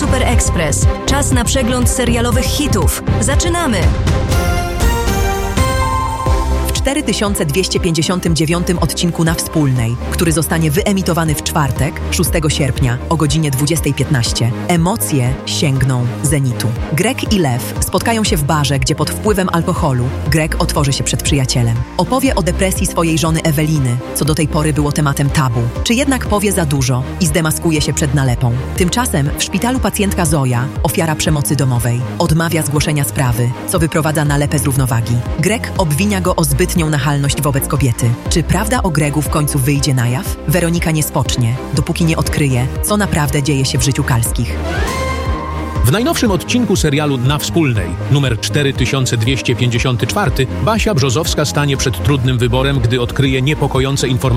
Super Express. Czas na przegląd serialowych hitów. Zaczynamy! W 4259 odcinku Na Wspólnej, który zostanie wyemitowany w czwartek, 6 sierpnia o godzinie 20:15, emocje sięgną zenitu. Greg i Lew spotkają się w barze, gdzie pod wpływem alkoholu Greg otworzy się przed przyjacielem. Opowie o depresji swojej żony Eweliny, co do tej pory było tematem tabu. Czy jednak powie za dużo i zdemaskuje się przed nalepą? Tymczasem w szpitalu pacjentka Zoja, ofiara przemocy domowej, odmawia zgłoszenia sprawy, co wyprowadza nalepę z równowagi. Greg obwinia go o zbytnią nachalność wobec kobiety. Czy prawda o Gregu w końcu wyjdzie na jaw? Weronika nie spocznie, dopóki nie odkryje, co naprawdę dzieje się w życiu Kalskich. W najnowszym odcinku serialu Na Wspólnej, numer 4254, Basia Brzozowska stanie przed trudnym wyborem, gdy odkryje niepokojące informacje